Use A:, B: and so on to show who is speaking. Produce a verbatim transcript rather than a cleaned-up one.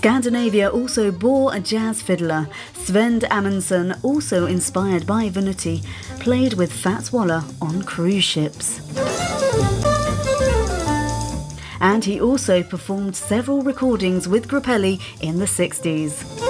A: Scandinavia also bore a jazz fiddler. Sven Amundsen, also inspired by Venuti, played with Fats Waller on cruise ships. And he also performed several recordings with Grappelli in the sixties.